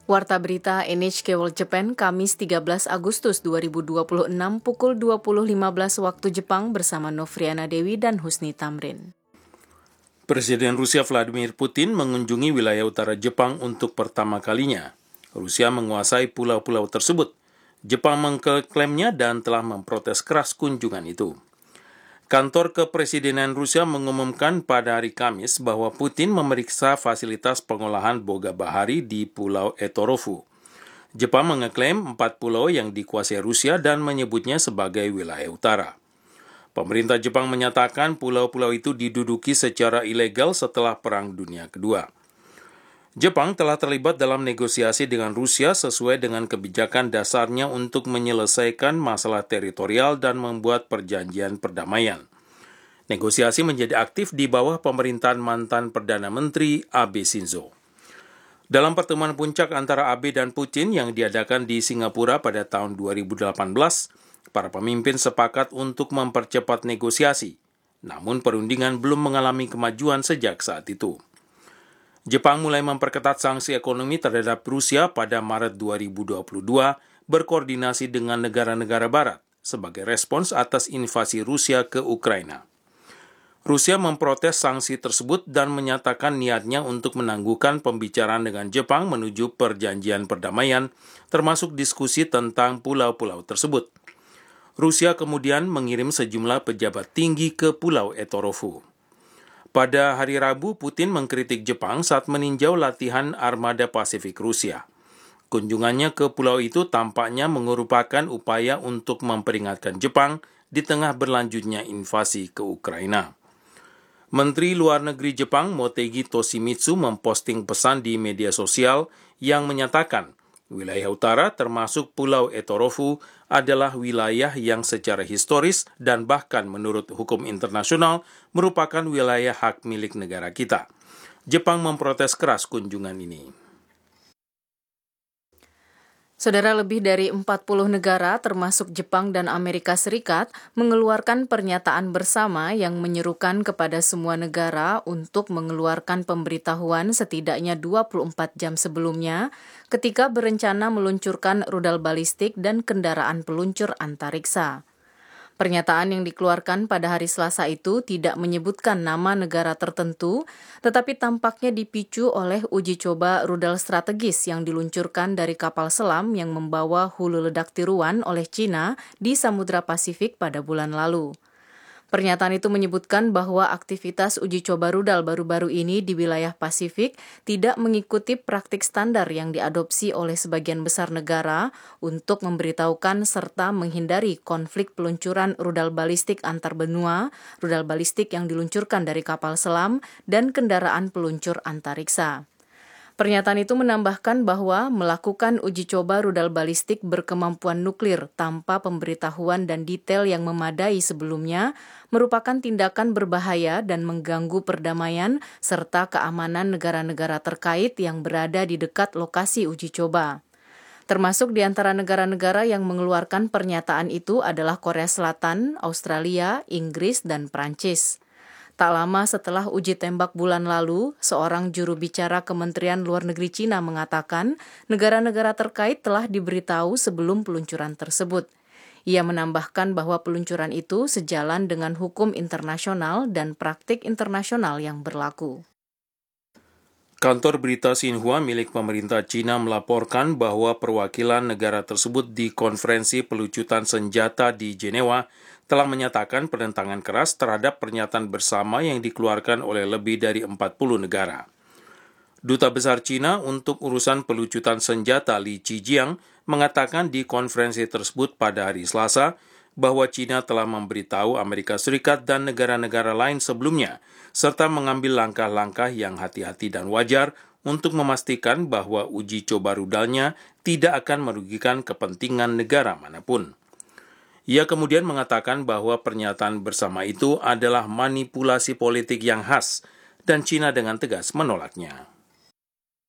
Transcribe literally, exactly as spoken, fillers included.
Warta Berita N H K World Japan, Kamis tiga belas Agustus dua ribu dua puluh enam pukul dua puluh lima belas waktu Jepang bersama Novriana Dewi dan Husni Tamrin. Presiden Rusia Vladimir Putin mengunjungi wilayah utara Jepang untuk pertama kalinya. Rusia menguasai pulau-pulau tersebut. Jepang mengklaimnya dan telah memprotes keras kunjungan itu. Kantor Kepresidenan Rusia mengumumkan pada hari Kamis bahwa Putin memeriksa fasilitas pengolahan boga bahari di Pulau Etorofu. Jepang mengeklaim empat pulau yang dikuasai Rusia dan menyebutnya sebagai wilayah utara. Pemerintah Jepang menyatakan pulau-pulau itu diduduki secara ilegal setelah Perang Dunia Kedua. Jepang telah terlibat dalam negosiasi dengan Rusia sesuai dengan kebijakan dasarnya untuk menyelesaikan masalah teritorial dan membuat perjanjian perdamaian. Negosiasi menjadi aktif di bawah pemerintahan mantan Perdana Menteri Abe Shinzo. Dalam pertemuan puncak antara Abe dan Putin yang diadakan di Singapura pada tahun dua ribu delapan belas, para pemimpin sepakat untuk mempercepat negosiasi, namun perundingan belum mengalami kemajuan sejak saat itu. Jepang mulai memperketat sanksi ekonomi terhadap Rusia pada Maret dua ribu dua puluh dua berkoordinasi dengan negara-negara barat sebagai respons atas invasi Rusia ke Ukraina. Rusia memprotes sanksi tersebut dan menyatakan niatnya untuk menangguhkan pembicaraan dengan Jepang menuju perjanjian perdamaian, termasuk diskusi tentang pulau-pulau tersebut. Rusia kemudian mengirim sejumlah pejabat tinggi ke Pulau Etorofu. Pada hari Rabu, Putin mengkritik Jepang saat meninjau latihan armada Pasifik Rusia. Kunjungannya ke pulau itu tampaknya merupakan upaya untuk memperingatkan Jepang di tengah berlanjutnya invasi ke Ukraina. Menteri Luar Negeri Jepang Motegi Toshimitsu memposting pesan di media sosial yang menyatakan wilayah utara termasuk Pulau Etorofu adalah wilayah yang secara historis dan bahkan menurut hukum internasional merupakan wilayah hak milik negara kita. Jepang memprotes keras kunjungan ini. Saudara, lebih dari empat puluh negara termasuk Jepang dan Amerika Serikat mengeluarkan pernyataan bersama yang menyerukan kepada semua negara untuk mengeluarkan pemberitahuan setidaknya dua puluh empat jam sebelumnya ketika berencana meluncurkan rudal balistik dan kendaraan peluncur antariksa. Pernyataan yang dikeluarkan pada hari Selasa itu tidak menyebutkan nama negara tertentu, tetapi tampaknya dipicu oleh uji coba rudal strategis yang diluncurkan dari kapal selam yang membawa hulu ledak tiruan oleh China di Samudra Pasifik pada bulan lalu. Pernyataan itu menyebutkan bahwa aktivitas uji coba rudal baru-baru ini di wilayah Pasifik tidak mengikuti praktik standar yang diadopsi oleh sebagian besar negara untuk memberitahukan serta menghindari konflik peluncuran rudal balistik antar benua, rudal balistik yang diluncurkan dari kapal selam, dan kendaraan peluncur antariksa. Pernyataan itu menambahkan bahwa melakukan uji coba rudal balistik berkemampuan nuklir tanpa pemberitahuan dan detail yang memadai sebelumnya merupakan tindakan berbahaya dan mengganggu perdamaian serta keamanan negara-negara terkait yang berada di dekat lokasi uji coba. Termasuk di antara negara-negara yang mengeluarkan pernyataan itu adalah Korea Selatan, Australia, Inggris, dan Prancis. Tak lama setelah uji tembak bulan lalu, seorang juru bicara Kementerian Luar Negeri Cina mengatakan negara-negara terkait telah diberitahu sebelum peluncuran tersebut. Ia menambahkan bahwa peluncuran itu sejalan dengan hukum internasional dan praktik internasional yang berlaku. Kantor berita Xinhua milik pemerintah Cina melaporkan bahwa perwakilan negara tersebut di konferensi pelucutan senjata di Jenewa telah menyatakan penentangan keras terhadap pernyataan bersama yang dikeluarkan oleh lebih dari empat puluh negara. Duta Besar Cina untuk urusan pelucutan senjata Li Qijiang mengatakan di konferensi tersebut pada hari Selasa bahwa Cina telah memberitahu Amerika Serikat dan negara-negara lain sebelumnya, serta mengambil langkah-langkah yang hati-hati dan wajar untuk memastikan bahwa uji coba rudalnya tidak akan merugikan kepentingan negara manapun. Ia kemudian mengatakan bahwa pernyataan bersama itu adalah manipulasi politik yang khas, dan Cina dengan tegas menolaknya.